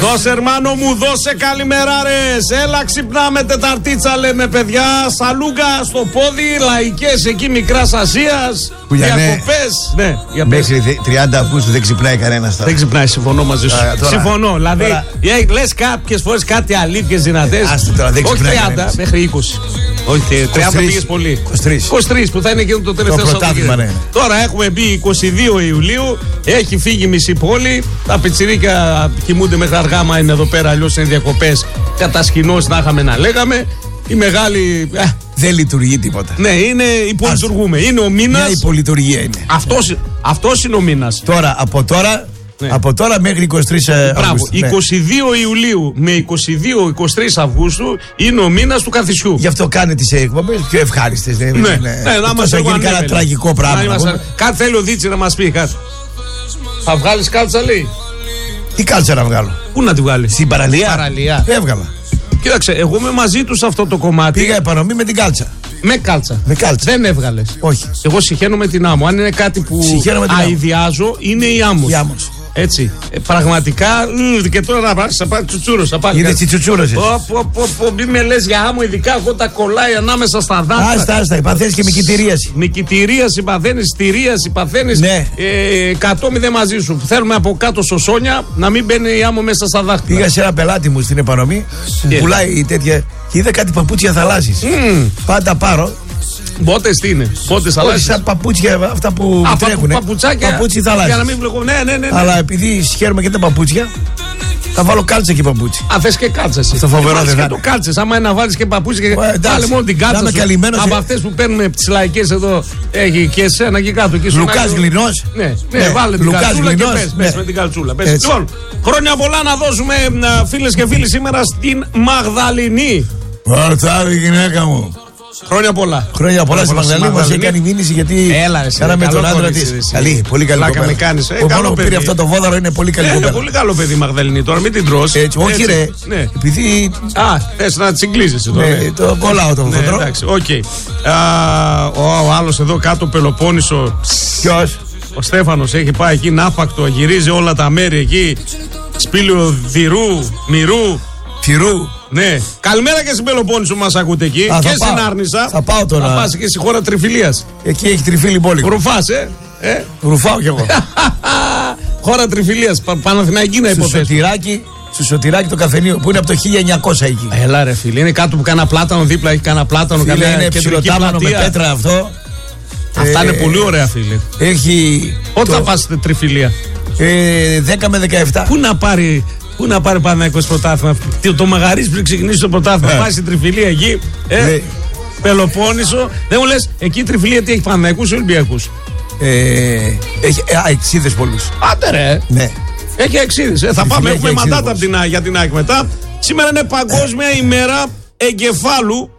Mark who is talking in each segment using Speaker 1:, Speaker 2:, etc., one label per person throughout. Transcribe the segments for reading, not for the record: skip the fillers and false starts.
Speaker 1: Δώσε ερμάνο μου, δώσε καλημεράρες. Έλα ξυπνάμε Τεταρτίτσα λέμε παιδιά. Σαλούγκα στο πόδι, λαϊκές εκεί Μικράς Ασίας. Διακοπές. Ναι,
Speaker 2: μέχρι 30 Αυγούστου δεν ξυπνάει κανένας.
Speaker 1: Δεν ξυπνάει, συμφωνώ μαζί σου. Συμφωνώ, δηλαδή λες κάποιες φορές κάτι αλήθειες δυνατές. Όχι 30, μέχρι 20. Όχι, 30 πήγες πολύ. 23 που θα είναι και το τελευταίο Σαββατοκύριακο. Ναι. Τώρα έχουμε μπει 22 Ιουλίου, έχει φύγει μισή πόλη. Τα πιτσιρίκια κοιμούνται μέχρι αργά, μα είναι εδώ πέρα, αλλιώς είναι διακοπές. Κατασκηνώσεις να είχαμε να λέγαμε. Η μεγάλη.
Speaker 2: Δεν λειτουργεί τίποτα.
Speaker 1: Ναι, είναι υπολειτουργούμε. Είναι ο μήνας.
Speaker 2: Μια υπολειτουργία είναι.
Speaker 1: Αυτός είναι ο μήνας.
Speaker 2: Τώρα, από τώρα μέχρι 23 Αυγούστου.
Speaker 1: 22 Ιουλίου με 22-23 Αυγούστου είναι ο μήνας του καθισιού.
Speaker 2: Γι' αυτό κάνει τις εκπομπές πιο ευχάριστες.
Speaker 1: Ναι, να μας
Speaker 2: γίνει κανένα τραγικό πράγμα.
Speaker 1: Κάτι θέλει ο Δίτσι να μας πει κάτι. Θα βγάλεις κάλτσα, λέει.
Speaker 2: Τι κάλτσα να βγάλω?
Speaker 1: Πού να τη βγάλεις?
Speaker 2: Στην παραλία. Έβγαλα.
Speaker 1: Κοίταξε, εγώ είμαι μαζί του σε αυτό το κομμάτι.
Speaker 2: Πήγα επανομή με την κάλτσα.
Speaker 1: Με κάλτσα. Δεν έβγαλες.
Speaker 2: Όχι.
Speaker 1: Εγώ συχαίνομαι την άμμο. Αν είναι κάτι που αηδιάζω, είναι η άμμος. Έτσι. Πραγματικά. Και τώρα να πάρει τσουτσούρος.
Speaker 2: Είναι τσουτσούρος.
Speaker 1: Μην με λες για άμμο, ειδικά εγώ τα κολλάει ανάμεσα στα δάχτυλα.
Speaker 2: Άστα, παθαίνεις και μικητηρίαση.
Speaker 1: Μικητηρίαση, παθαίνεις, στηρίαση, παθαίνεις.
Speaker 2: Ναι.
Speaker 1: 100-0 μαζί σου. Θέλουμε από κάτω σωσόνια να μην μπαίνει η άμμο μέσα στα δάχτυλα.
Speaker 2: Πήγα σε ένα πελάτη μου στην επανομή που πουλάει τέτοια. Και είδα κάτι παπούτσια θαλάσσης. Πάντα πάρω.
Speaker 1: Μπότες τι είναι? Μπότες θαλάσσιες.
Speaker 2: Σαν παπούτσια αυτά που τρέχουνε.
Speaker 1: Παπουτσάκια.
Speaker 2: Παπούτσι θαλάσσιες.
Speaker 1: Για να μην βλέπω. Ναι.
Speaker 2: Αλλά επειδή συγχαίρουμε και τα παπούτσια, θα βάλω κάλτσα και παπούτσι.
Speaker 1: Θες και κάλτσα εσύ.
Speaker 2: Στο φοβερό δεν
Speaker 1: θα το κάλτσες. Άμα είναι να βάλεις και παπούτσι και βάλε μόνο την κάλτσα σου. Από αυτές που παίρνουμε τις λαϊκές εδώ, έχει και εσένα και κάτω.
Speaker 2: Λουκάς Γλινός.
Speaker 1: Ναι, βάλε την καλτσούλα και πες με την καλτσούλα. Λοιπόν, χρόνια πολλά να δώσουμε φίλες και φίλοι σήμερα στην Μαγδαληνή.
Speaker 2: Ορθάρι γυναίκα μου.
Speaker 1: Χρόνια πολλά.
Speaker 2: Χρόνια πολλά στη Μαγδαληνή. Μας έκανε μήνυση γιατί κάναμε τον άντρα της. Καλή, πολύ καλή κοπέλα. Ο μόνο που πήρε αυτό το βόδαρο είναι πολύ καλή κοπέλα.
Speaker 1: Είναι πολύ καλό παιδί η Μαγδαληνή, τώρα μην την τρως.
Speaker 2: Όχι ρε, επειδή.
Speaker 1: Θες να τσιγκλίζεσαι τώρα.
Speaker 2: Το κολλάω το βόδαρο.
Speaker 1: Εντάξει, οκ. Ο άλλος εδώ κάτω Πελοπόννησο.
Speaker 2: Ποιος?
Speaker 1: Ο Στέφανος έχει πάει εκεί ναύπακτο, γυρίζει όλα τα μέρη εκεί. Σπήλιο Δυρού, Μυρού.
Speaker 2: Φυρού.
Speaker 1: Ναι. Καλημέρα και στην Πελοπόννησο μας ακούτε εκεί. Και στην Άρνησα.
Speaker 2: Θα πάω τώρα.
Speaker 1: Θα πας και στη χώρα τριφυλίας.
Speaker 2: Εκεί έχει τριφύλι πόλη.
Speaker 1: Ρουφάς,
Speaker 2: Ρουφάω κι εγώ.
Speaker 1: Χώρα τριφυλίας. Παναθηναϊκή να υποθέσω.
Speaker 2: Στο Σωτηράκι το καφενείο που είναι από το 1900 εκεί.
Speaker 1: Έλα ρε φίλε, είναι κάτω που κάνα πλάτανο δίπλα, έχει κάνα πλάτανο.
Speaker 2: Φίλε, είναι ψιλοτάμανο με πέτρα αυτό.
Speaker 1: Αυτά είναι πολύ ωραία φίλε. Πότε θα πας στην τριφυλία?
Speaker 2: 10 με 17.
Speaker 1: Πού να πάρει Παναθηναϊκός πρωτάθλημα? Το Μαγαρίς πριν ξεκινήσει το πρωτάθλημα. Πάει στην τριφυλία εκεί. Πελοπόννησο. Δεν μου λες, εκεί η τριφυλία τι έχει, Παναθηναϊκούς ή Ολυμπιακούς?
Speaker 2: Έχει αεξίδες πολλούς.
Speaker 1: Άντε ρε.
Speaker 2: Ναι.
Speaker 1: Έχει αεξίδες. Θα πάμε, έχουμε μαντάτα για την ΑΕΚ μετά. Σήμερα είναι Παγκόσμια ημέρα εγκεφάλου.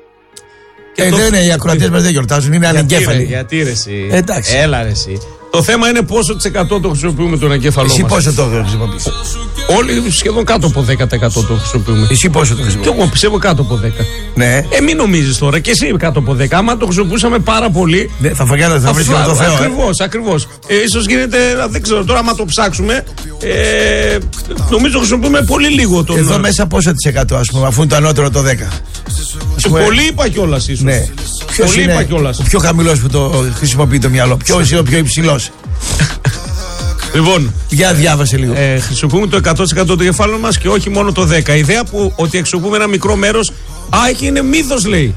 Speaker 2: Δεν οι ακροατές μας δεν γιορτάζουν, είναι ανεγκέφαλοι.
Speaker 1: Γιατί ρε εσύ.
Speaker 2: Εντάξει.
Speaker 1: Έλα ρε εσύ. Το θέμα είναι πόσο % το χρησιμοποιούμε τον εγκέφαλό μας.
Speaker 2: Εσύ πόσο το χρησιμοποιείς?
Speaker 1: Όλοι σχεδόν κάτω από 10% το χρησιμοποιούμε.
Speaker 2: Εσύ πόσο το χρησιμοποιείς?
Speaker 1: Και εγώ πιστεύω κάτω από 10.
Speaker 2: Ναι.
Speaker 1: Μην νομίζεις τώρα, και εσύ κάτω από 10. Άμα το χρησιμοποιούσαμε πάρα πολύ.
Speaker 2: Ναι, θα βρίσκουμε το Θεό.
Speaker 1: Ακριβώς. Ίσως γίνεται, δεν ξέρω τώρα, άμα το ψάξουμε. Νομίζω χρησιμοποιούμε πολύ λίγο τον.
Speaker 2: Εδώ μέσα πόσο %, ας πούμε, αφού είναι το ανώτερο το 10.
Speaker 1: Πολύ είπα κιόλας ίσως.
Speaker 2: Ναι. Ποιος είναι ο πιο χαμηλός που το χρησιμοποιεί το μυαλό? Ποιος είναι ο πιο υψηλός?
Speaker 1: Λοιπόν,
Speaker 2: για διάβασε λίγο.
Speaker 1: Χρησιμοποιούμε το 100% του εγκεφάλου μας και όχι μόνο το 10%. Η ιδέα που ότι χρησιμοποιούμε ένα μικρό μέρος. Εκεί είναι μύθος, λέει.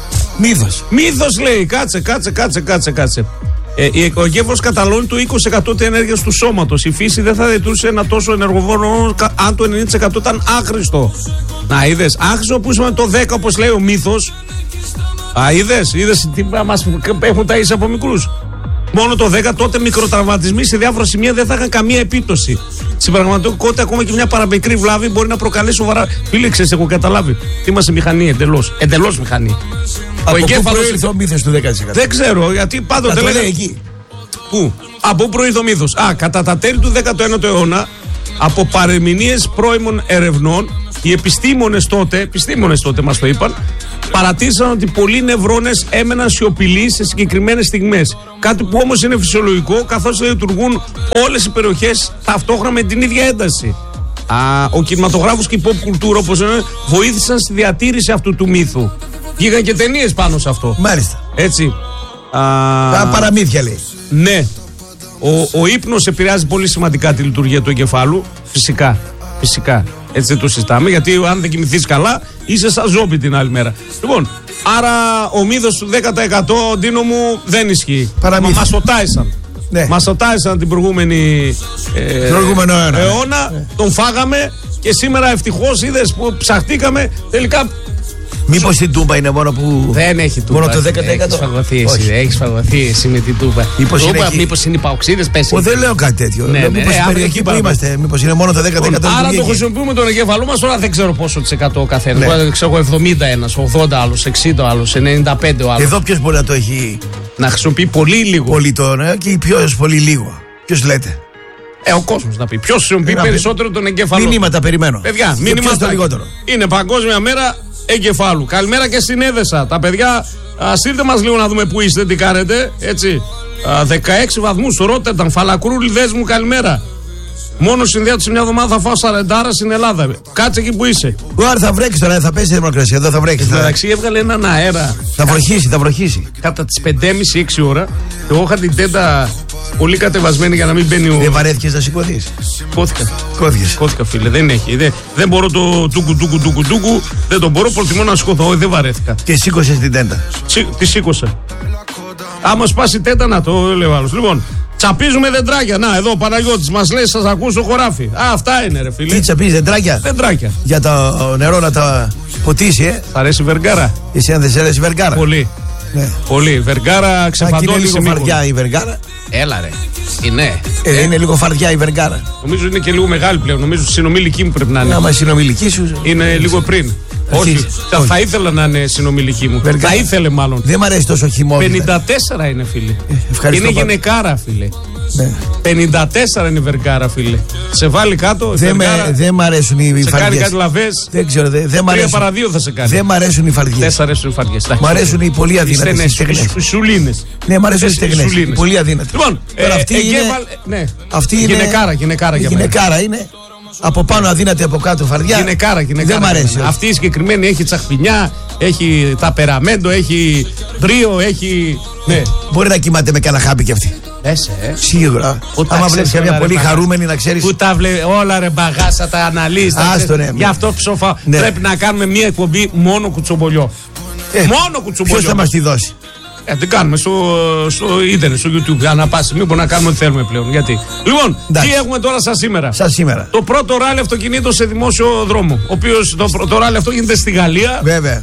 Speaker 1: Μύθος, λέει. Κάτσε. Ο εγκέφαλος καταναλώνει το 20% της ενέργειας του σώματος. Η φύση δεν θα διατηρούσε ένα τόσο ενεργοβόρο αν το 90% ήταν άχρηστο. Να είδες, αν χρησιμοποιούσαμε το 10% όπως λέει ο μύθος. Είδες τι μας έχουν ταΐσει από μικρούς. Μόνο το 10%, τότε μικροτραυματισμοί σε διάφορα σημεία δεν θα είχαν καμία επίπτωση. Στην πραγματικότητα, ακόμα και μια παραμικρή βλάβη μπορεί να προκαλέσει σοβαρά. Φίλε, ξέρεις, έχω καταλάβει. Τι είμαστε μηχανή, εντελώς μηχανή.
Speaker 2: Από πού προήλθε ο μύθος του 10%?
Speaker 1: Δεν ξέρω, γιατί πάντοτε
Speaker 2: λέγανε εκεί.
Speaker 1: Πού? Από πού προήλθε ο μύθος? Κατά τα τέλη του 19ου αιώνα, από παρεμηνίες πρώιμων ερευνών, οι επιστήμονες τότε μας το είπαν, παρατήρησαν ότι πολλοί νευρώνες έμεναν σιωπηλοί σε συγκεκριμένες στιγμές. Κάτι που όμως είναι φυσιολογικό, καθώς λειτουργούν όλες οι περιοχές ταυτόχρονα με την ίδια ένταση. Ο κινηματογράφος και η pop κουλτούρα, όπως είναι, βοήθησαν στη διατήρηση αυτού του μύθου. Βγήκαν και ταινίες πάνω σε αυτό.
Speaker 2: Μάλιστα.
Speaker 1: Έτσι.
Speaker 2: Τα παραμύθια λέει.
Speaker 1: Ναι. Ο ύπνος επηρεάζει πολύ σημαντικά τη λειτουργία του εγκεφάλου. Φυσικά. Έτσι δεν το συζητάμε, γιατί αν δεν κοιμηθείς καλά, είσαι σαν ζόμπι την άλλη μέρα. Λοιπόν, άρα ο μύθος του 10% Ντίνο μου δεν ισχύει. Μας το τάισαν. Ναι. Μας το τάισαν την προηγούμενη αιώνα. Ναι. Τον φάγαμε και σήμερα ευτυχώς είδες που ψαχτήκαμε τελικά.
Speaker 2: Μήπως η Τούμπα είναι μόνο που.
Speaker 1: Δεν έχει Τούμπα.
Speaker 2: Μόνο το 10%.
Speaker 1: Έχεις φαγωθεί εσύ με την Τούμπα. Μήπως είναι οι παοξίδες, πες.
Speaker 2: Δεν λέω κάτι τέτοιο. Μήπως η περιοχή που είμαστε, μήπως είναι μόνο το 10%.
Speaker 1: Άρα το χρησιμοποιούμε τον εγκέφαλό μας, τώρα δεν ξέρω πόσο της εκατό ο καθένας. Μπορεί να ξέρω 70 ένας, 80 άλλος, 60 άλλος, 95 ο άλλος.
Speaker 2: Εδώ ποιος μπορεί να το έχει.
Speaker 1: Να χρησιμοποιεί πολύ λίγο.
Speaker 2: Πολύ τώρα και ποιος πολύ λίγο. Ποιος λέτε.
Speaker 1: Ο κόσμος να πει. Ποιος χρησιμοποιεί περισσότερο τον εγκέφαλο.
Speaker 2: Μηνύματα περιμένω.
Speaker 1: Παιδιά, μηνύματα λιγότερο. Είναι Παγκόσμια Μέρα Εγκεφάλου. Καλημέρα και στην Έδεσα. Τα παιδιά, στείλτε μας λίγο να δούμε που είστε, τι κάνετε. Έτσι. 16 βαθμούς στο Ρότερνταμ. Φαλακρούλη, δες μου, καλημέρα. Μόνο συνδέεται σε μια εβδομάδα θα φάω 40 στην Ελλάδα. Κάτσε εκεί που είσαι.
Speaker 2: Άρα θα βρέξει τώρα, θα πέσει η δημοκρασία. Εδώ θα βρέξει.
Speaker 1: Εντάξει, έβγαλε έναν αέρα.
Speaker 2: Θα βροχήσει.
Speaker 1: Κατά τις 5:30-6 ώρα. Εγώ είχα την τέντα πολύ κατεβασμένη για να μην μπαίνει ο.
Speaker 2: Δεν βαρέθηκες να σηκωθείς.
Speaker 1: Κώθηκα, φίλε. Δεν έχει. Δεν μπορώ το τούκου. Δεν το μπορώ. Προτιμώ να σηκωθώ. Δεν βαρέθηκα.
Speaker 2: Και σήκωσες την τέντα.
Speaker 1: Τη σήκωσα. Άμα σπάσει τέντα, να το λέω άλλο. Λοιπόν. Τσαπίζουμε δεντράκια. Να, εδώ ο Παναγιώτης μας λέει: σας ακούω στο χωράφι. Αυτά είναι, ρε φίλε.
Speaker 2: Τι τσαπίζεις, δεντράκια. Για το νερό να τα ποτίσει,
Speaker 1: Θα αρέσει η βεργάρα.
Speaker 2: Εσύ αν δεν σε αρέσει η βεργάρα.
Speaker 1: Πολύ.
Speaker 2: Ναι.
Speaker 1: Πολύ. Βεργάρα ξεφαντώνει.
Speaker 2: Είναι λίγο φαρδιά η βεργάρα.
Speaker 1: Έλα, ρε. Είναι.
Speaker 2: Είναι λίγο φαρδιά η βεργάρα.
Speaker 1: Νομίζω είναι και λίγο μεγάλη πλέον. Νομίζω συνομιλική μου πρέπει να είναι.
Speaker 2: Άμα συνομιλική σου.
Speaker 1: Είναι λίγο πριν. Όχι, θα ήθελα να είναι συνομιλική μου. Θα ήθελε μάλλον.
Speaker 2: Δεν μ' αρέσει τόσο χειμώνα.
Speaker 1: 54 είναι, φίλε. Είναι γυναικάρα, φίλε.
Speaker 2: Ναι.
Speaker 1: 54 είναι η βεργάρα, φίλε. Σε βάλει κάτω.
Speaker 2: Δεν μ' αρέσουν οι φαρδιές.
Speaker 1: Σε κάνει κάτι λαβές.
Speaker 2: Δεν ξέρω.
Speaker 1: 3 παρά 2 θα σε κάνει.
Speaker 2: Δεν μ' αρέσουν οι φαρδιές.
Speaker 1: Δεν σ' αρέσουν οι φαρδιές.
Speaker 2: Μ' αρέσουν οι πολύ αδύνατες.
Speaker 1: Οι σουλίνες.
Speaker 2: Ναι, μ' αρέσουν οι στεγνές. Πολύ αδύνατες.
Speaker 1: Λοιπόν, αυτή είναι.
Speaker 2: Γυναικάρα είναι. Από πάνω αδύνατη, από κάτω φαρδιά.
Speaker 1: Γυναικάρα.
Speaker 2: Δεν μ' αρέσει.
Speaker 1: Αυτή η συγκεκριμένη έχει τσαχπινιά, έχει ταπεραμέντο, έχει μπρίο, έχει. Ναι.
Speaker 2: Μπορεί να κοιμάται με κανένα χάπι κι αυτή. Σίγουρα. Άμα βλέπει μια πολύ χαρούμενη, να ξέρει.
Speaker 1: Πού τα βλέπει, όλα ρε μπαγάσα, τα αναλύσει. Γι' αυτό ψοφα. Πρέπει να κάνουμε μια εκπομπή μόνο κουτσομπολιό. Μόνο κουτσομπολιό.
Speaker 2: Ποιο θα μα τη δώσει.
Speaker 1: Δεν κάνουμε στο ίντερνετ, στο YouTube. Ανά πάση στιγμή μπορούμε να κάνουμε ό,τι θέλουμε πλέον. Γιατί. Λοιπόν, τι έχουμε τώρα σαν σήμερα. Το πρώτο ράλι αυτοκινήτων σε δημόσιο δρόμο. Ο οποίος το ράλι αυτό γίνεται στη Γαλλία.
Speaker 2: Βέβαια.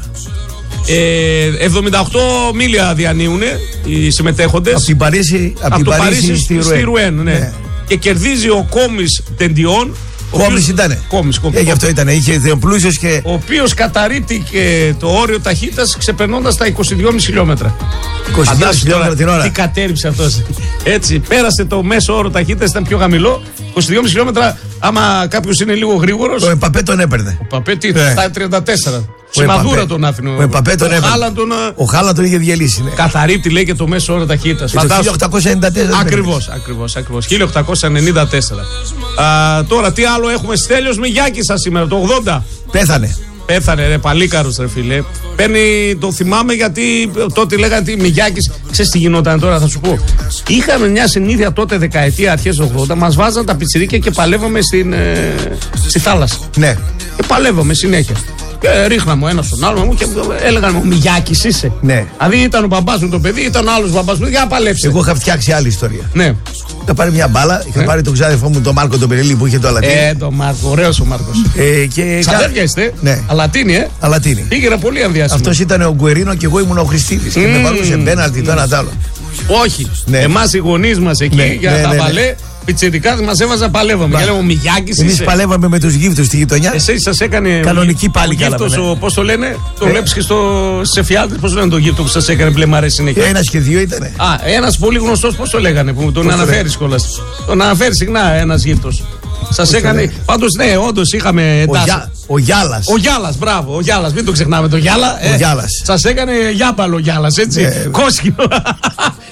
Speaker 1: 78 μίλια διανύουν οι συμμετέχοντες.
Speaker 2: Από την Παρίσι στη Ρουέν.
Speaker 1: Ναι. Και κερδίζει ο Κόμις Τεντιόν.
Speaker 2: Κόμις ήτανε. Γι' αυτό ήτανε. Είχε πλούσιος και.
Speaker 1: Ο οποίος καταρρίπτηκε το όριο ταχύτητας ξεπερνώντας τα 22,5 χιλιόμετρα.
Speaker 2: 22 χιλιόμετρα την ώρα.
Speaker 1: Τι κατέρριψε αυτός. Έτσι, πέρασε το μέσο όρο ταχύτητας, ήταν πιο χαμηλό. 22,5 χιλιόμετρα, άμα κάποιος είναι λίγο γρήγορος.
Speaker 2: Ο Εμπαπέ τον έπαιρνε.
Speaker 1: Ο Εμπαπέ στα 34. Σημαδούρα τον άφηνε.
Speaker 2: Ο Εμπαπέ τον έπαιρνε. Ο Χάλαντ τον είχε διαλύσει.
Speaker 1: Καθαρίπτη λέει και το μέσο όρο ταχύτητας.
Speaker 2: Το 1894.
Speaker 1: Ακριβώς. 1894. Τώρα τι άλλο έχουμε. Στέλιος Μιγιάκης σήμερα, το 80. Πέθανε ρε, παλίκαρος ρε φίλε. Το θυμάμαι γιατί τότε λέγανε ότι Μιγιάκης, ξέρεις τι γινόταν τώρα, θα σου πω. Είχαμε μια συνήθεια τότε δεκαετία, αρχές 80, μας βάζαν τα πιτσιρίκια και παλεύαμε στη θάλασσα.
Speaker 2: Ναι.
Speaker 1: Και παλεύαμε συνέχεια. Και ρίχναμε ένα στον άλλο μου και έλεγαν μου Μιγιάκης είσαι.
Speaker 2: Ναι.
Speaker 1: Δηλαδή ήταν ο μπαμπάς μου το παιδί, ήταν ο άλλος μπαμπάς μου, για να παλέψει.
Speaker 2: Εγώ είχα φτιάξει άλλη ιστορία.
Speaker 1: Ναι.
Speaker 2: Είχα πάρει μια μπάλα, είχα πάρει τον ξάδερφό μου τον Μάρκο τον Περιλή που είχε το Αλατίνι.
Speaker 1: Τον Μάρκο, ωραίος ο Μάρκος. Ξαδέρφια είστε.
Speaker 2: Ναι.
Speaker 1: Αλατίνι. Πήγαινα πολύ ανδιάσιμο.
Speaker 2: Αυτός ήταν ο Γκουερίνο και εγώ ήμουν ο Χριστίδης. Και με βαλούσε πέναλτι το ένα τ' άλλο.
Speaker 1: Όχι. Εμάς οι γονείς μας εκεί για τα βαλέ. Πιτσιρικάδες μας έβαζαν, παλεύαμε. Και λέμε Μιγιάκης.
Speaker 2: Εμείς παλεύαμε με τους γύφτους στη γειτονιά.
Speaker 1: Εσείς σας έκανε.
Speaker 2: Κανονική πάλι γύφτος.
Speaker 1: Πώς το λένε, το βλέπεις και σε εφιάλτες. Πώς λένε το γύφτο που σας έκανε μπλε μαρέ συνέχεια.
Speaker 2: Ένας και δύο ήτανε.
Speaker 1: Ένας πολύ γνωστός, πώς το λέγανε, που τον αναφέρεις κιόλας. Τον αναφέρει συχνά ένας γύφτος. Σας έκανε. Πάντως ναι, όντως είχαμε εντάσεις.
Speaker 2: Ο Γιάλας.
Speaker 1: Ο Γιάλας, μπράβο. Ο Γιάλας, μην το ξεχνάμε το Γιάλα.
Speaker 2: Ο Γιάλας.
Speaker 1: Σας έκανε γιάπαλο Γιάλας, έτσι. Κόσκινο.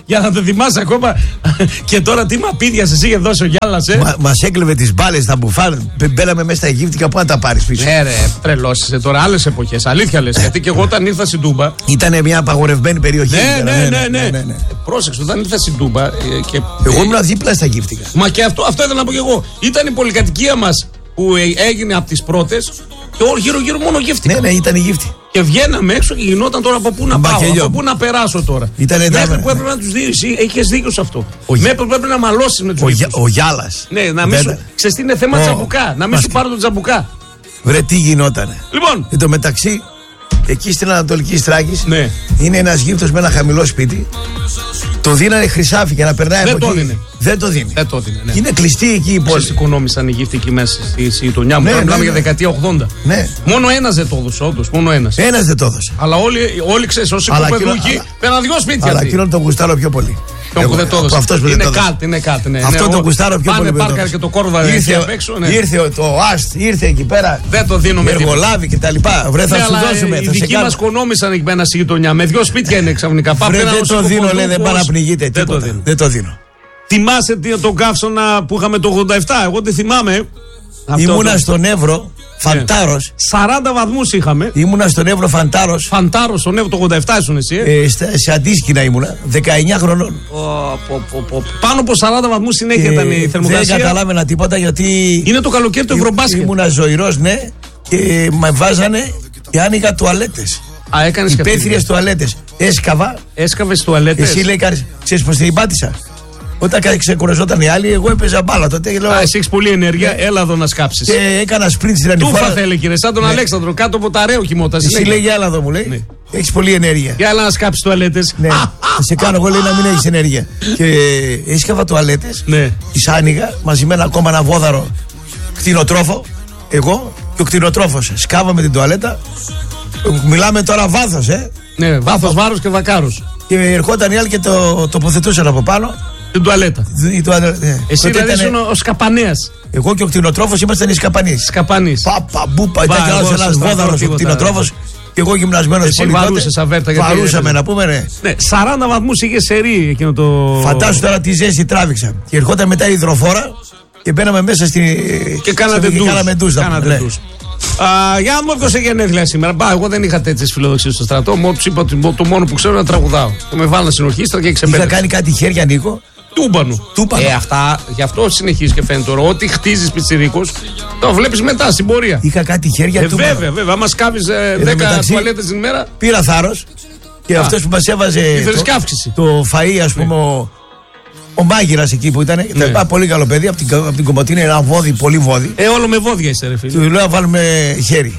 Speaker 1: για να το θυμάσαι ακόμα. Και τώρα τι μαπίδια εσύ είχε δώσει ο Γιάλας,
Speaker 2: Μας έκλεβε τις μπάλες, τα μπουφάν. Μπαίναμε μέσα στα Αιγύπτικα, πού να τα πάρεις πίσω.
Speaker 1: Ναι, ρε, τρελώσαι τώρα, άλλες εποχές. Αλήθεια λες. Γιατί και εγώ όταν ήρθα στην Τούμπα.
Speaker 2: Ήταν μια απαγορευμένη περιοχή.
Speaker 1: Ναι. Πρόσεξε, όταν ήρθα στην Τούμπα.
Speaker 2: Εγώ ήμουν δίπλα στα Αιγύπτικα.
Speaker 1: Μα και αυτό ήθελα να πω και εγώ. Ήταν η πολυκατοικία μας που έγινε από τις πρώτες. Και γύρω-γύρω μόνο γύφτηκα.
Speaker 2: Ναι, ήταν η γύφτη.
Speaker 1: Και βγαίναμε έξω και γινόταν τώρα από πού να πάω, από πού να περάσω τώρα.
Speaker 2: Μέχρι
Speaker 1: που έπρεπε να τους δεις, έχεις δίκιο σε αυτό. Μέχρι που έπρεπε να μαλώσεις με τους γύφτους.
Speaker 2: Ο Γιάλας.
Speaker 1: Ναι, να μην σου. Ξέρεις τι είναι θέμα τζαμπουκά. Να μην σου πάρω τον τζαμπουκά.
Speaker 2: Βρε, τι γινότανε.
Speaker 1: Λοιπόν.
Speaker 2: Εν τω μεταξύ, εκεί στην Ανατολική Στράκης
Speaker 1: είναι
Speaker 2: ένας γύφτος με ένα χαμηλό σπίτι. Το δίνανε χρυσάφι για να περνάει από εκεί. Δεν το δίνει.
Speaker 1: Ναι.
Speaker 2: Είναι κλειστή εκεί η πόλη.
Speaker 1: Σας οικονόμησαν οι γύφτοι εκεί μέσα στη γειτονιά μου. Μιλάμε για δεκαετία 80.
Speaker 2: Ναι.
Speaker 1: Μόνο ένας δεν το έδωσε, όντως. Μόνο ένας.
Speaker 2: Ένας δεν το έδωσε.
Speaker 1: Αλλά όλοι ξέρεις, όσοι κοπεδούκοι πέραν 2 σπίτια.
Speaker 2: Αλλά εκείνον τον γουστάρω πιο πολύ.
Speaker 1: Που δεν το έδωσε. Είναι κάτ.
Speaker 2: Αυτό το γουστάρω πιο πολύ.
Speaker 1: Πάνε πάρκαρ και το κόρδα απ' έξω.
Speaker 2: Ήρθε το ΑΣΤ, ήρθε εκεί πέρα.
Speaker 1: Δεν το δίνω με
Speaker 2: εργολάβη και τα λοιπά. Βρε, θα σου δώσουμε.
Speaker 1: Οι δικοί μας οικονόμησαν εκεί πέρα στη γειτονιά. Με 2 σπίτια είναι ξαφνικά.
Speaker 2: Δεν το δίνω, λέει, δεν παραπνιγείτε τίποτα. Δεν το δίνω.
Speaker 1: Θυμάσαι τον καύσωνα που είχαμε το 87? Εγώ δεν θυμάμαι.
Speaker 2: Ήμουνα στον Εύρο, Φαντάρος.
Speaker 1: 40 βαθμούς είχαμε.
Speaker 2: Ήμουνα στον Εύρο, Φαντάρος.
Speaker 1: Φαντάρος, στον Εύρο το 87 ήσουν εσύ.
Speaker 2: Σε Αντίσκηνα ήμουνα, 19 χρονών.
Speaker 1: Πάνω από 40 βαθμούς συνέχεια ήταν η θερμοκρασία.
Speaker 2: Δεν καταλάβαινα τίποτα γιατί.
Speaker 1: Είναι το καλοκαίρι του Ευρωμπάσκετ.
Speaker 2: Ήμουνα ζωηρός, ναι, και με βάζανε και άνοιγα τουαλέτες. Υπαίθριες τουαλέτες.
Speaker 1: Έσκαβες τουαλέτες.
Speaker 2: Εσύ λέει, ξέρεις πως την πάτησα? Όταν ξεκουραζόταν οι άλλοι, εγώ έπαιζα μπάλα τότε.
Speaker 1: Εσύ έχεις πολλή ενέργεια, έλα εδώ να σκάψεις.
Speaker 2: Και έκανα σπριντ στην ανηφόρα.
Speaker 1: Τούφα θέλει, κύριε, σαν τον Αλέξανδρο, κάτω από τα ρέο κοιμόταν.
Speaker 2: Εσύ λέει, έλα εδώ, μου λέει. Έχεις πολλή ενέργεια.
Speaker 1: Για έλα να σκάψεις τουαλέτες.
Speaker 2: Ναι, θα σε κάνω εγώ, λέει, να μην έχεις ενέργεια. Και έσκαβα τουαλέτες, τις άνοιγα μαζί με ακόμα ένα βόδαρο κτηνοτρόφο. Εγώ και ο κτηνοτρόφος. Σκάβαμε την τουαλέτα. Μιλάμε τώρα βάθος,
Speaker 1: Ναι, βάθος, βάρος και δακάρους.
Speaker 2: Και ερχόταν οι άλλοι και το τοποθετούσαν από πάνω.
Speaker 1: Την τουαλέτα. Εσύ δηλαδή ήσουν ο Σκαπανέας.
Speaker 2: Εγώ και ο κτηνοτρόφος ήμασταν οι Σκαπανείς.
Speaker 1: Σκαπανείς.
Speaker 2: Παπα, μπούπα, ήταν κι ένας βόδαρος ο κτηνοτρόφος. Και εγώ γυμνασμένος πολύ.
Speaker 1: Εσύ βαρούσες αβέρτα.
Speaker 2: Βαρούσαμε να πούμε, ρε.
Speaker 1: Ναι, 40 βαθμούς είχε σερί εκείνο το.
Speaker 2: Φαντάσου τώρα τη ζέστη τράβηξα. Και ερχόταν μετά η υδροφόρα και μπαίναμε μέσα στην.
Speaker 1: Και κάνατε ντους. Για να μου ποιος έχει γενέθλια σήμερα. Εγώ δεν είχα τέτοιες φιλοδοξίες στο στρατό. Μου είπα ότι το μόνο που ξέρω είναι να τραγουδάω. Και με βάλανε στην ορχήστρα και ξεπέρασε.
Speaker 2: Είχα κάνει κάτι χέρια, Νίκο.
Speaker 1: Τούμπανο. Αυτά, γι' αυτό συνεχίζει και φαίνεται τώρα. Ό,τι χτίζεις πιτσιρίκος, το βλέπεις μετά στην πορεία.
Speaker 2: Είχα κάτι χέρια του.
Speaker 1: Βέβαια. Άμα σκάβεις 10 τουαλέτες την ημέρα.
Speaker 2: Πήρα θάρρος. Και αυτός που μας έβαζε. Το φαΐ, ας πούμε. Ο μάγειρας εκεί που ήταν, πολύ καλό παιδί, από την Κομωτίνα, ένα βόδι, πολύ βόδι.
Speaker 1: Όλο με βόδια είσαι, ρε φίλε.
Speaker 2: Του λέω να βάλουμε χέρι.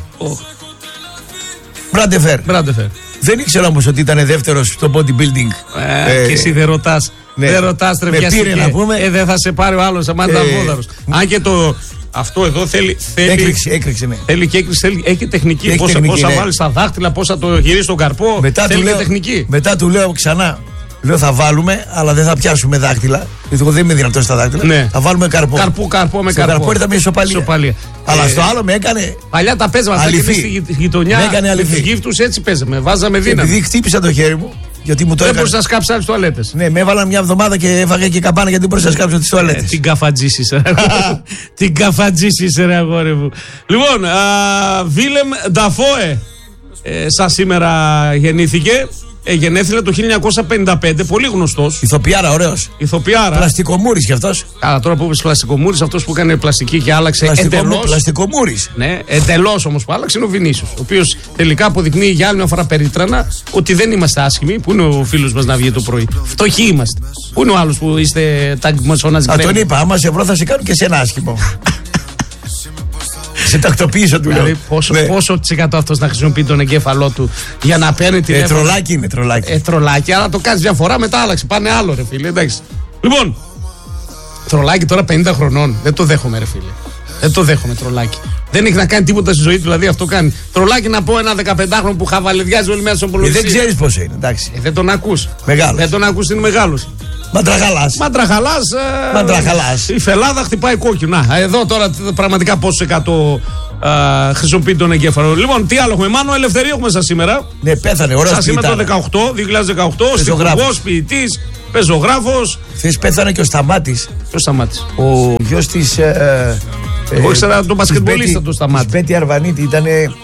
Speaker 2: Μπραντεφέρ. Δεν ήξερα όμως ότι ήταν δεύτερος στο bodybuilding.
Speaker 1: Και εσύ δεν ρωτάς. Δεν ρωτάς, ρε,
Speaker 2: με πήρε να πούμε.
Speaker 1: Δεν θα σε πάρει ο άλλος, αμάν ήταν βόδαρος. Αν και αυτό εδώ θέλει.
Speaker 2: Έκρηξε, ναι.
Speaker 1: Θέλει και έκρηξη, έχει τεχνική. Πόσα βάλεις στα δάχτυλα, πόσα το γυρίσει στον καρπό. Θέλει και τεχνική.
Speaker 2: Μετά του λέω ξανά. Λέω θα βάλουμε, αλλά δεν θα πιάσουμε δάχτυλα. Γιατί εγώ δεν είμαι δυνατό στα δάχτυλα.
Speaker 1: Ναι.
Speaker 2: Θα βάλουμε καρπό.
Speaker 1: Καρπό με
Speaker 2: στο
Speaker 1: καρπό.
Speaker 2: Καρπό ήταν μια ισοπαλία. Αλλά στο άλλο με έκανε.
Speaker 1: Παλιά τα παίζαμε.
Speaker 2: Αληθή.
Speaker 1: Στη γειτονιά.
Speaker 2: Με έκανε αληθή.
Speaker 1: Τους γύφτους έτσι παίζαμε. Βάζαμε δύναμη.
Speaker 2: Επειδή χτύπησα το χέρι μου. Γιατί μου το
Speaker 1: δεν μπορούσα να σκάψει άλλες τουαλέτες.
Speaker 2: Ναι, με έβαλαν μια εβδομάδα και έφαγα και καμπάνα γιατί δεν μπορούσα να σκάψω τις τουαλέτες.
Speaker 1: Την καφατζήσεις, την καφατζήσεις, ρε αγόρι μου. Λοιπόν, Βίλεμ Νταφόε σαν σήμερα γεννήθηκε. Γενέθλια το 1955, πολύ γνωστός.
Speaker 2: Ηθοποιάρα, ωραίος.
Speaker 1: Ηθοποιάρα.
Speaker 2: Πλαστικομούρης κι αυτός.
Speaker 1: Καλά, τώρα που είπες πλαστικομούρης, αυτός που έκανε πλαστική και άλλαξε εντελώς.
Speaker 2: Πλαστικομούρης.
Speaker 1: Ναι, εντελώς όμως που άλλαξε είναι ο Βινίσιος. Ο οποίος τελικά αποδεικνύει για άλλη μια φορά περίτρανα ότι δεν είμαστε άσχημοι. Πού είναι ο φίλος μας να βγει το πρωί? Φτωχοί είμαστε. Πού είναι ο άλλος που είστε ταγκμοσονασμένοι?
Speaker 2: Τον είπα, άμα σε βρω θα σε κάνω και σε ένα άσχημο. Σε τακτοποίησα του
Speaker 1: δηλαδή, πόσο τσικατό αυτός να χρησιμοποιεί τον εγκέφαλό του για να παίρνει την
Speaker 2: τρολάκι είναι, τρολάκι.
Speaker 1: Τρολάκι, αλλά το κάνεις μια φορά, μετά άλλαξε. Πάνε άλλο, ρε φίλε. Εντάξει. Λοιπόν, τρολάκι τώρα 50 χρονών. Δεν το δέχομαι, ρε φίλε. Δεν το δέχομαι, τρολάκι. Δεν έχει να κάνει τίποτα στη ζωή του, δηλαδή αυτό κάνει. Τρολάκι να πω ένα 15χρονο που χαβαλεδιάζει όλη μέρα στον Πολωνισί.
Speaker 2: Δεν ξέρεις πώς είναι, εντάξει.
Speaker 1: Δεν τον ακούς.
Speaker 2: Μεγάλος.
Speaker 1: Δεν τον ακούς, είναι μεγάλος.
Speaker 2: Μαντραχαλάς.
Speaker 1: Η φελάδα χτυπάει κόκκινο. Να, εδώ τώρα πραγματικά πόσο εκατό χρησιμοποιεί τον εγκέφαλο. Λοιπόν, τι άλλο έχουμε? Μάνο Ελευθερίου έχουμε σας σήμερα.
Speaker 2: Ναι, πέθανε. Ωραία.
Speaker 1: Σας σήμερα το 2018, στιχουργός, ποιητής, πεζογράφος.
Speaker 2: Χθες πέθανε και ο Σταμάτης.
Speaker 1: Ποιος Σταμάτης?
Speaker 2: Ο γιος της.
Speaker 1: Εγώ ήξερα τον μπασκετμπολίστα του Σταμάτη.
Speaker 2: Πέτη Αρβανίτη ήταν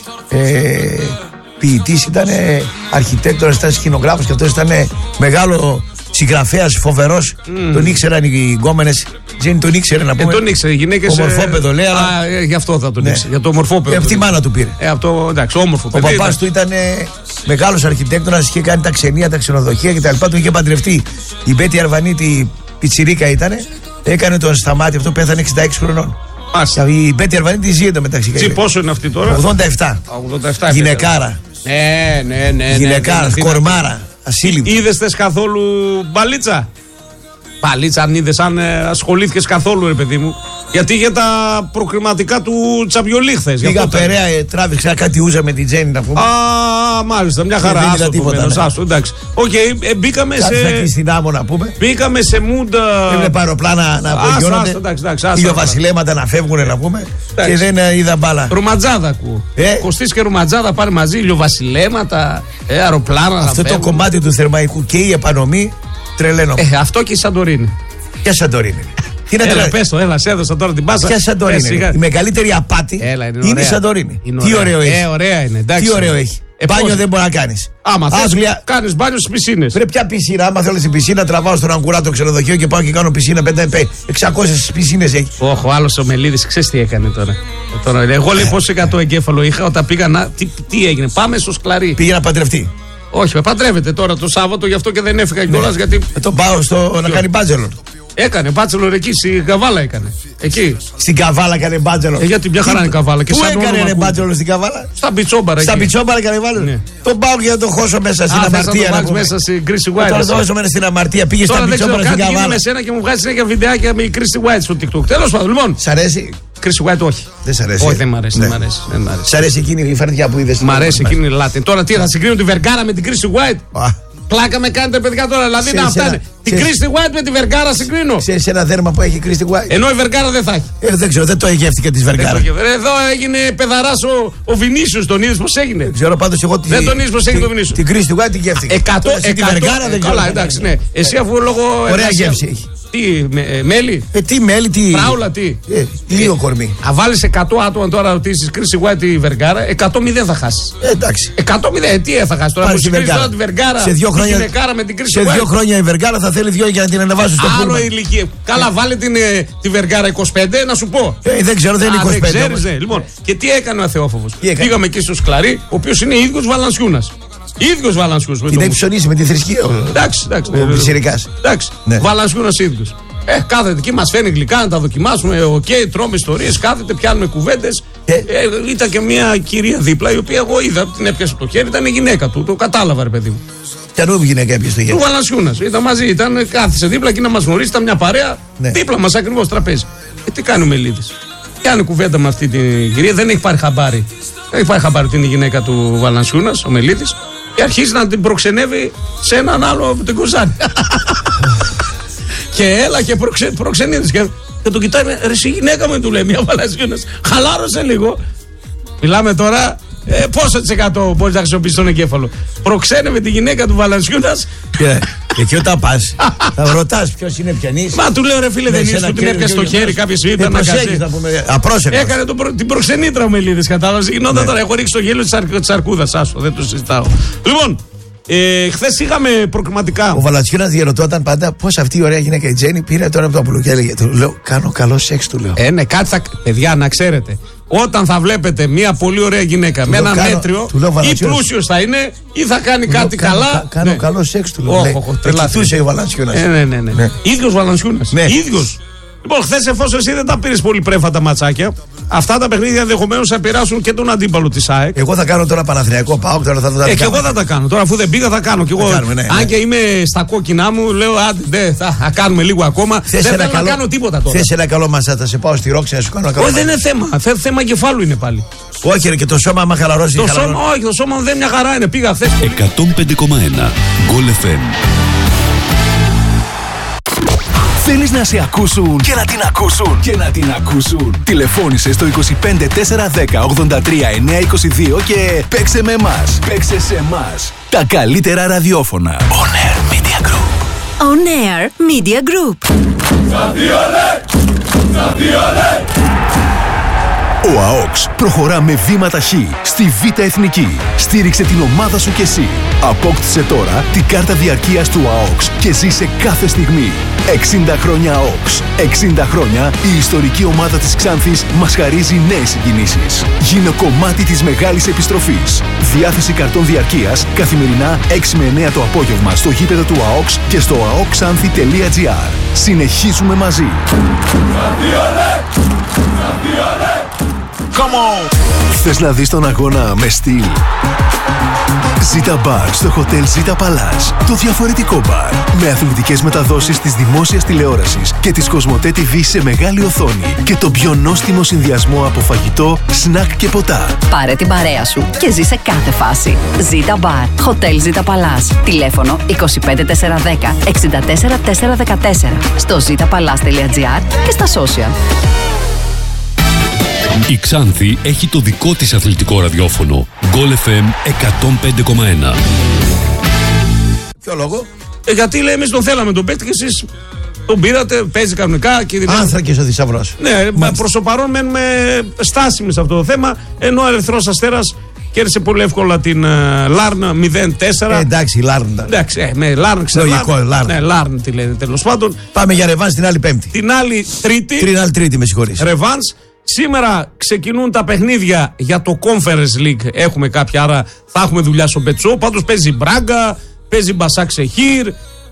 Speaker 2: ποιητής, ήταν αρχιτέκτονας, ήταν σκηνογράφος και αυτός ήταν μεγάλο συγγραφέας, φοβερός. Τον ήξεραν οι γκόμενες. Δεν τον ήξερε να πούμε.
Speaker 1: Τον ήξερε οι γυναίκες.
Speaker 2: Ομορφόπεδο λέει.
Speaker 1: Γι' αυτό θα τον ήξερε. Για το ομορφόπεδο.
Speaker 2: Αυτή η μάνα του πήρε.
Speaker 1: Αυτό εντάξει, όμορφο παιδί.
Speaker 2: Ο παπάς του ήταν μεγάλος αρχιτέκτονας, είχε κάνει τα ξενία, τα ξενοδοχεία κτλ. Του είχε παντρευτεί. Η Πέτη Αρβανίτη πιτσιρίκα ήταν. Έκανε τον Σταμάτη, αυτό πέθανε 66 χρονών. Η Πέτη Αρβανίτη ζει εντωμεταξύ.
Speaker 1: Πόσο είναι αυτή τώρα?
Speaker 2: 87. Γυναικάρα.
Speaker 1: Ναι.
Speaker 2: Γυναικάρα, κορμάρα. Ασύλληπτη.
Speaker 1: Είδες καθόλου μπαλίτσα? Μπαλίτσα, αν είδες, αν ασχολήθηκες καθόλου, ρε παιδί μου. Γιατί για τα προκριματικά του Τσαμπιολί χθες.
Speaker 2: Πήγα Περαία, τράβηξα κάτι ούζα με την Τζέννη να πούμε.
Speaker 1: Α, μάλιστα, μια χαρά.
Speaker 2: Δεν είδα τίποτα.
Speaker 1: Εντάξει. Μπήκαμε
Speaker 2: σε. Στην άμμο να πούμε.
Speaker 1: Μπήκαμε σε μούντα.
Speaker 2: Έβλεπα αεροπλάνα να απογειώνονται. Ηλιοβασιλέματα να φεύγουν να πούμε. Και δεν είδα μπάλα.
Speaker 1: Ρουμαντζάδα ακούω. Κωστής και Ρουμαντζάδα πάνε μαζί, ηλιοβασιλέματα, αεροπλάνα.
Speaker 2: Αυτό το κομμάτι του Θερμαϊκού και η επανομή τρελαίνω.
Speaker 1: Αυτό και η Σαντορίνη.
Speaker 2: Ποια Σαντορίνη?
Speaker 1: Έλα, πες το, έλα, σε έδωσα τώρα την πάσα.
Speaker 2: Ποια Σαντορίνη? Η μεγαλύτερη απάτη είναι η Σαντορίνη. Τι ωραίο έχει.
Speaker 1: Ωραία είναι, εντάξει.
Speaker 2: Τι ωραίο έχει. Μπάνιο δεν μπορεί να κάνεις.
Speaker 1: Άμα θες, κάνεις μπάνιο στις πισίνες.
Speaker 2: Πρέπει πια πισίνα. Άμα θέλεις την πισίνα, τραβάω στον Αγκουρά το ξενοδοχείο και πάω και κάνω πισίνα. 600 πισίνες έχει.
Speaker 1: Όχι, ο άλλος ο Μελίδης, ξέρεις τι έκανε τώρα. Εγώ λέει πόσο 100 εγκέφαλο είχα όταν πήγα να. Τι έγινε, πάμε στο Σκλαρί.
Speaker 2: Πήγε να παντρευτεί.
Speaker 1: Όχι, με παντρεύεται τώρα το Σάββατο, γι' αυτό και δεν έφυγα κιόλας. Γιατί.
Speaker 2: Τον πάω να κάνει μπάτζελο.
Speaker 1: Έκανε μπάτσελορ εκεί, στην Καβάλα έκανε. Εκεί.
Speaker 2: Στην Καβάλα έκανε μπάτσελορ.
Speaker 1: Γιατί μια χαρά είναι Καβάλα.
Speaker 2: Πού έκανε μπάτσελορ στην Καβάλα?
Speaker 1: Στα Πιτσόμπαρα.
Speaker 2: Στα Πιτσόμπαρα έκανε μπάτσελορ. Ναι. Τον πάω για να τον χώσω μέσα στην αμαρτία.
Speaker 1: Να τον μέσα στην Κρίστη White.
Speaker 2: Τώρα το χώσω μέσα στην αμαρτία. Πήγε στα Πιτσόμπαρα στην Καβάλα.
Speaker 1: Με σένα και μου βγάζει συνέχεια βιντεάκια με η Κρίστη White στο TikTok. Τέλος πάντων, λοιπόν.
Speaker 2: Σ' αρέσει?
Speaker 1: Κρίστη White όχι.
Speaker 2: Δεν σ' αρέσει.
Speaker 1: Όχι, δεν μ' αρέσει.
Speaker 2: Σ' αρέσει εκείνη η φαρδιά που είδε?
Speaker 1: Μ' αρέσει εκείνη η λάτη. Τώρα τι θα συγκρίνω τη Βεργάρα με την Κρίστη White? Πλάκα με κάνετε παιδιά τώρα, δηλαδή να φτάνει. Την Κρίστη White με τη Βεργάρα συγκρίνω.
Speaker 2: Σε ένα δέρμα που έχει η Κρίστη White.
Speaker 1: Ενώ η Βεργάρα δεν θα έχει.
Speaker 2: Δεν ξέρω, δεν το εγεύτηκε τη Βεργάρα.
Speaker 1: Εδώ έγινε πεδαράς ο Βινίσιος, τον είδες πως έγινε?
Speaker 2: Δεν ξέρω πάντως εγώ.
Speaker 1: Δεν τον είδες πως έγινε το Βινίσιο.
Speaker 2: Την Κρίστη White την γεύτηκε.
Speaker 1: Τη Βεργάρα δεν ξέρω. Καλά, εντάξει, ναι. Εσύ αφού λόγω.
Speaker 2: Ωραία γεύση έχει.
Speaker 1: Τι, μέλι?
Speaker 2: Τι μέλι, τι.
Speaker 1: Φράουλα, τι.
Speaker 2: Λίγο κορμί.
Speaker 1: Αν βάλεις 100 άτομα τώρα να ρωτήσεις Κρίστη White τη Βεργάρα, 100-0 θα χάσεις.
Speaker 2: Εντάξει.
Speaker 1: 100-0, τι θα χάσεις τώρα? Που συγκρίνεις τώρα τη Βεργάρα.
Speaker 2: Σε 2 χρόνια η Βεργάρα θα θέλει 2 για να την ανεβάσει στο πούλμα.
Speaker 1: Άλλο ηλικία. Καλά, βάλε τη Βεργάρα 25, να σου πω.
Speaker 2: Δεν ξέρω, δεν είναι 25.
Speaker 1: Δεν ξέρεις, ναι. Λοιπόν, και τι έκανε ο Αθεόφοβος? Πήγαμε εκεί στο Σκλαρί, ο οποίος είναι ίδιος Βαλανσιούνας. Ίδιος Βαλανσιούνας.
Speaker 2: Την έχει ψωνίσει με τη θρησκεία.
Speaker 1: Εντάξει.
Speaker 2: Ο Πιτσιρικάς.
Speaker 1: Εντάξει. Βαλανσιούνας ίδιος. Κάθεται εκεί, μας φέρνει γλυκά να τα δοκιμάσουμε. Τρώμε ιστορίες, κάθεται, πιάνουμε κουβέντες. Ήταν και μια κυρία δίπλα, η οποία εγώ είδα, την έπιασε το χέρι, ήταν η γυναίκα του. Το κατάλαβα, ρε παιδί μου.
Speaker 2: Ποιανού γυναίκα έπιασε το χέρι?
Speaker 1: Του Βαλανσιούνας. Ήταν μαζί, κάθισε δίπλα και να μας γνωρίσει, ήταν μια παρέα δίπλα μας ακριβώς τραπέζι. Τι κάνει ο Μελίδης? Κάνει κουβέντα με αυτή την κυρία, δεν έχει πάρει χαμπάρι. Δεν έχει πάρει χαμπάρι ότι είναι η γυναίκα του Βαλανσιούνας, ο Μελίδης, και αρχίζει να την προξενεύει σε έναν άλλο από την Κοζάνη. Και έλα και προξενίδης. Και τον κοιτάει, ρε εσύ γυναίκα μου, του λέει μια Βαλανσιούνας. Χαλάρωσε λίγο. Μιλάμε τώρα, πόσο της 100 μπορείς να χρησιμοποιήσεις τον εγκέφαλο? Προξένευε τη γυναίκα του Βαλανσιούνας.
Speaker 2: Και εκεί όταν πας, θα ρωτάς ποιος είναι πιανής.
Speaker 1: Μα του λέω, ρε φίλε, δεν είσαι, του την έπιασε στο χέρι κάποια στιγμή. Έκανε την προξενήτρα ο Μελίδης, κατάλαβες. Γινόταν τώρα, έχω ρίξει το γέλιο της αρκούδας. Άσο, δεν το συζητάω. Λοιπόν, χθες είχαμε προκριματικά.
Speaker 2: Ο Βαλανσιούνας διαρωτώταν πάντα πώς αυτή η ωραία γυναίκα η Τζέννη πήρε τώρα από το Απολό και έλεγε, του λέω, κάνω καλό σεξ, του λέω.
Speaker 1: Ναι, κάτι θα. Παιδιά, να ξέρετε, όταν θα βλέπετε μια πολύ ωραία γυναίκα με ένα μέτριο, ή πλούσιος θα είναι, ή θα κάνει κάτι καλά.
Speaker 2: Κάνω καλό σεξ, του λέω. Κοιτούσε ο Βαλανσιούνας.
Speaker 1: Ναι. Ίδιος Βαλανσιούνας. Ίδιος. Λοιπόν, χθες, εφόσον εσύ δεν τα πήρες πολύ πρέφατα ματσάκια, αυτά τα παιχνίδια ενδεχομένως θα επηρεάσουν και τον αντίπαλο της ΑΕΚ.
Speaker 2: Εγώ θα κάνω τώρα Παναθηναϊκό ΠΑΟΚ, τώρα θα το κάνω.
Speaker 1: Και εγώ θα τα κάνω. Τώρα, αφού δεν πήγα, θα κάνω. Και εγώ, αν και είμαι στα κόκκινά μου, λέω, άντε, θα κάνουμε λίγο ακόμα. Δεν θέλω να κάνω τίποτα τώρα.
Speaker 2: Θες ένα καλό μασά, θα σε πάω στη Ρόξη να σου κάνω ένα καλό.
Speaker 1: Όχι, δεν είναι θέμα. Θέμα κεφάλου είναι πάλι.
Speaker 2: Όχι, ρε, και το σώμα, άμα χαλαρώσει.
Speaker 1: Το σώμα δεν μια χαρά είναι. Πήγα χθες.
Speaker 3: 105,1 Goal FM. Θέλεις να σε ακούσουν και να την ακούσουν και να την ακούσουν? Τηλεφώνησε στο 25 410 83 922 και παίξε με εμάς. Παίξε σε εμάς. Τα καλύτερα ραδιόφωνα. On Air Media Group.
Speaker 4: On Air Media Group.
Speaker 3: Ο ΑΟΚΣ προχωρά με βήμα ταχύ στη Β' Εθνική. Στήριξε την ομάδα σου κι εσύ. Απόκτησε τώρα την κάρτα διαρκείας του ΑΟΚΣ και ζήσε κάθε στιγμή. 60 χρόνια ΑΟΚΣ. 60 χρόνια η ιστορική ομάδα της Ξάνθης μας χαρίζει νέες συγκινήσεις. Γίνε κομμάτι της μεγάλης επιστροφής. Διάθεση καρτών διαρκείας καθημερινά 6 με 9 το απόγευμα στο γήπεδο του ΑΟΚΣ και στο aoxanthi.gr. Συνεχίζουμε μαζί. Come on! Θες να δεις τον αγώνα με στυλ? Ζήτα Μπαρ στο Hotel Ζήτα Παλάς. Το διαφορετικό μπαρ. Με αθλητικές μεταδόσεις της δημόσιας τηλεόρασης και της Κοσμοτέ TV σε μεγάλη οθόνη. Και το πιο νόστιμο συνδυασμό από φαγητό, σνακ και ποτά.
Speaker 4: Πάρε την παρέα σου και ζήσε κάθε φάση. Ζήτα Μπαρ. Hotel Ζήτα Παλάς. Τηλέφωνο 25410 64414. Στο zitapalaz.gr και στα social.
Speaker 5: Η Ξάνθη έχει το δικό της αθλητικό ραδιόφωνο. Goal FM 105,1.
Speaker 2: Ποιο λόγο?
Speaker 1: Γιατί λέει εμείς τον θέλαμε τον παίκτη και εσείς τον πήρατε, παίζει κανονικά.
Speaker 2: Άνθρακες ο θησαυρός.
Speaker 1: Ναι, προς το παρόν μένουμε στάσιμοι σε αυτό το θέμα. Ενώ ο Ερυθρός Αστέρας κέρδισε πολύ εύκολα την Λάρν 0-4.
Speaker 2: Εντάξει, η Λάρν ήταν.
Speaker 1: Εντάξει, με Λάρν ξέρω.
Speaker 2: Λογικό, Λάρν.
Speaker 1: Ναι, Λάρν τη λένε τέλος πάντων.
Speaker 2: Πάμε για ρεβάνς την άλλη Πέμπτη.
Speaker 1: Την άλλη Τρίτη.
Speaker 2: Την άλλη Τρίτη, με συγχωρείς.
Speaker 1: Ρεβάνς. Σήμερα ξεκινούν τα παιχνίδια για το Conference League. Έχουμε κάποια, άρα θα έχουμε δουλειά στο Πετσό. Πάντως παίζει Μπράγκα, παίζει Μπασάκ Σεχίρ.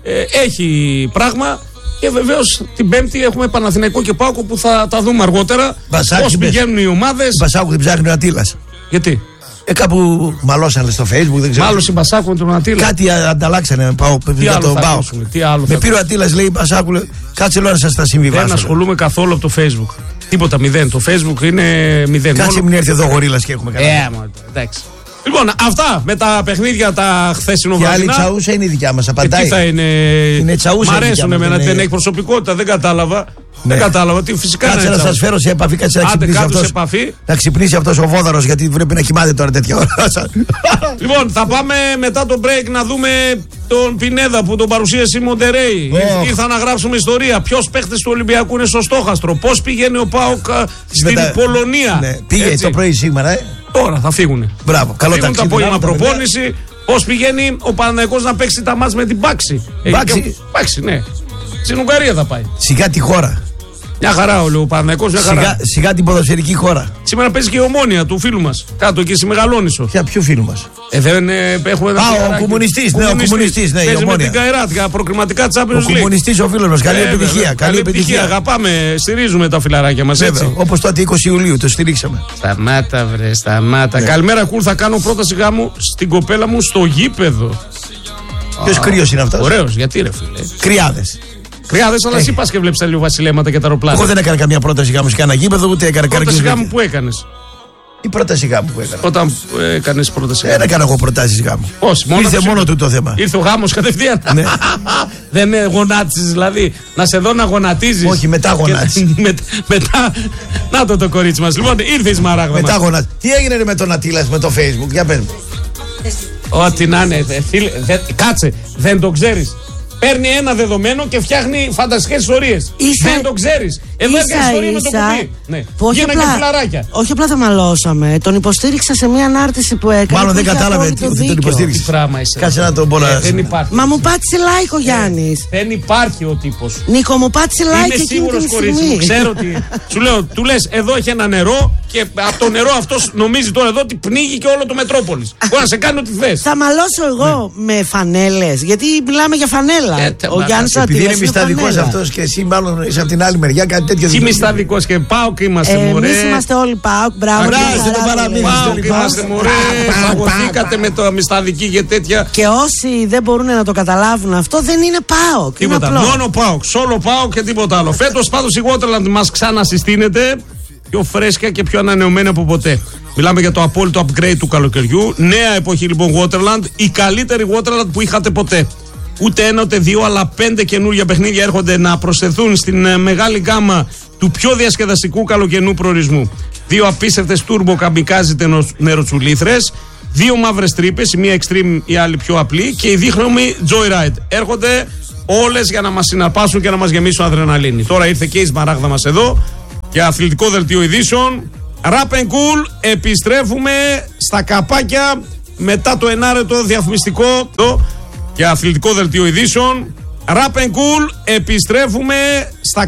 Speaker 1: Έχει πράγμα. Και βεβαίως την Πέμπτη έχουμε Παναθηναϊκό και Πάοκο που θα τα δούμε αργότερα. Πώς πηγαίνουν οι ομάδες.
Speaker 2: Μπασάκου την ψάχνει ο Ατήλας.
Speaker 1: Γιατί?
Speaker 2: Κάπου μαλώσανε στο Facebook, δεν ξέρω.
Speaker 1: Μάλλον Μπασάκου με τον Ατήλα.
Speaker 2: Κάτι ανταλλάξανε για τον Πάοκ. Με πήρε ο Ατήλας, λέει Μπασάκου, κάτσε λέω να σας τα συμβιβάσω.
Speaker 1: Δεν ασχολούμαι καθόλου από το Facebook. Τίποτα, 0. Το Facebook είναι 0.
Speaker 2: Κάτσε μην έρθει εδώ ο Γορίλας και έχουμε κανένα.
Speaker 1: Εντάξει. Λοιπόν, αυτά με τα παιχνίδια τα χθεσινοβραδινά.
Speaker 2: Και άλλη τσαούσα είναι η δικιά μας, απαντάει.
Speaker 1: Τι θα είναι.
Speaker 2: Είναι τσαούσα.
Speaker 1: Μ' αρέσουν εμένα, δεν έχει προσωπικότητα, δεν κατάλαβα.
Speaker 2: Ναι.
Speaker 1: Δεν κατάλαβα. Τι φυσικά
Speaker 2: κάτσε να σας φέρω σε επαφή, κάτσε να ξυπνήσει αυτός. Να ξυπνήσει αυτός ο βόδαρος, γιατί πρέπει να κοιμάται τώρα τέτοια ώρα.
Speaker 1: Λοιπόν, θα πάμε μετά το break να δούμε τον Πινέδα που τον παρουσίασε η Μοντερέι. Ήρθα να γράψουμε ιστορία. Ποιος παίχτης του Ολυμπιακού είναι στο στόχαστρο. Πώς πηγαίνει ο ΠΑΟΚ στην Πολωνία.
Speaker 2: Ναι. Πήγε το πρωί σήμερα,
Speaker 1: Τώρα θα φύγουνε.
Speaker 2: Μπράβο, καλό ταξίδι.
Speaker 1: Το απόγευμα προπόνηση. Πώς πηγαίνει ο Παναθηναϊκός να παίξει τα μάτς με την Πάξη. Πάξη, ναι. Στην Ουγγαρία θα πάει.
Speaker 2: Σιγά τη χώρα.
Speaker 1: Μια χαρά ο Παναθηναϊκός, μια χαρά.
Speaker 2: Σιγά την ποδοσφαιρική χώρα.
Speaker 1: Σήμερα παίζει και η Ομόνια του φίλου μας. Κάτω εκεί στη Μεγαλόνισσο.
Speaker 2: Ποιο φίλου μας?
Speaker 1: Δεν έχουμε ένα.
Speaker 2: Ο κομμουνιστής, ναι, ο κομμουνιστής, ναι, η
Speaker 1: Ομόνια. Με την
Speaker 2: Ομόνια.
Speaker 1: Καϊράτ, προκριματικά Champions League.
Speaker 2: Ο κομμουνιστής ο φίλος μας. Καλή επιτυχία.
Speaker 1: Καλή επιτυχία. Αγαπάμε, στηρίζουμε τα φιλαράκια μας, έτσι.
Speaker 2: Όπως τότε 20 Ιουλίου το στηρίξαμε.
Speaker 1: Σταμάτα, βρε, σταμάτα. Καλημέρα, Κουλ. Θα κάνω πρόταση γάμου στην κοπέλα μου στο γήπεδο.
Speaker 2: Ποιος κρύος είναι αυτός?
Speaker 1: Ωραίος, γιατί ρε φίλε.
Speaker 2: Κρυάδες.
Speaker 1: Κρυάδες, αλλά εσύ πας και βλέπεις τα λίγο βασιλέματα και τα αεροπλάνα.
Speaker 2: Εγώ δεν έκανα καμία πρόταση γάμου σε κανένα γήπεδο, ούτε έκανα καμία
Speaker 1: πρόταση γάμου που έκανες?
Speaker 2: Η πρόταση γάμου που έκανα.
Speaker 1: Όταν έκανες πρόταση γάμου?
Speaker 2: Δεν έκανα εγώ προτάσεις γάμου.
Speaker 1: Όχι,
Speaker 2: μόνο του το θέμα.
Speaker 1: Ήρθε ο γάμος κατευθείαν.
Speaker 2: Ναι.
Speaker 1: Δεν γονάτισες δηλαδή. Να σε δω να γονατίζεις.
Speaker 2: Όχι, μετά γονάτισες.
Speaker 1: Μετά. Να το κορίτσι μας. Λοιπόν, ήρθε η Σμαράγδα.
Speaker 2: Μετά γονάτισες. Τι έγινε με τον Ατήλα με το Facebook, για πες μου.
Speaker 1: Ό,τι να είναι. Κάτσε, δεν το ξέρεις. Παίρνει ένα δεδομένο και φτιάχνει φανταστικές ιστορίες. Δεν το ξέρεις. Εδώ έκανε ιστορία με το κουμπί. Ναι. Γίνανε και φιλαράκια.
Speaker 6: Όχι απλά θα μαλώσαμε. Τον υποστήριξα σε μια ανάρτηση που έκανε.
Speaker 2: Μάλλον δεν κατάλαβε ότι τον υποστήριξε. Κάτσε να τον πω.
Speaker 1: Δεν υπάρχει.
Speaker 6: Μα μου πάτησε like ο Γιάννης.
Speaker 1: Δεν υπάρχει ο τύπος.
Speaker 6: Νίκο, μου πάτησε like εκείνη την στιγμή.
Speaker 1: Ξέρω ότι. Σου λέω, του λες εδώ έχει ένα νερό και από το νερό αυτός νομίζει τώρα εδώ ότι πνίγει και όλο το Μετρόπολης. Μπορεί να σε κάνει ό,τι θες.
Speaker 6: Θα μαλώσω εγώ με φανέλες. Γιατί μιλάμε για φανέλα. Ο Γιάννης
Speaker 2: επειδή είναι μυσταδικός αυτός και εσύ μάλλον είσαι από την άλλη μεριά, κάτι τέτοιο.
Speaker 1: Τι μυσταδικός και ΠΑΟΚ είμαστε, μωρέ.
Speaker 6: Εμείς είμαστε όλοι ΠΑΟΚ. Μπράβο,
Speaker 1: ΠΑΟΚ είμαστε, μωρέ. Παγωθήκατε με το μυσταδική και τέτοια.
Speaker 6: Και όσοι δεν μπορούν να το καταλάβουν αυτό, δεν είναι ΠΑΟΚ.
Speaker 1: Τίποτα. Μόνο ΠΑΟΚ. Σόλο ΠΑΟΚ και τίποτα άλλο. Φέτος πάντως η Waterland μας ξανασυστήνεται. Πιο φρέσκια και πιο ανανεωμένη από ποτέ. Μιλάμε για το απόλυτο upgrade του καλοκαιριού. Νέα εποχή λοιπόν Waterland. Η καλύτερη Waterland που είχατε ποτέ. ούτε ένα ούτε δύο, αλλά 5 καινούργια παιχνίδια έρχονται να προσθεθούν στην μεγάλη γκάμα του πιο διασκεδαστικού καλοκαιρινού προορισμού. 2 απίστευτες τούρμπο καμικάζι νεροτσουλήθρες, 2 μαύρες τρύπες, η μία extreme, η άλλη πιο απλή, και η δίχρωμη joyride. Έρχονται όλες για να μας συναρπάσουν και να μας γεμίσουν αδρεναλίνη. Τώρα ήρθε και η Σμαράγδα μας εδώ για αθλητικό δελτίο ειδήσεων. Rap and Cool, επιστρέφουμε στα καπάκια μετά το ενάρετο διαφημιστικό για αθλητικό δελτίο ειδήσεων. Rap and Cool, επιστρέφουμε στα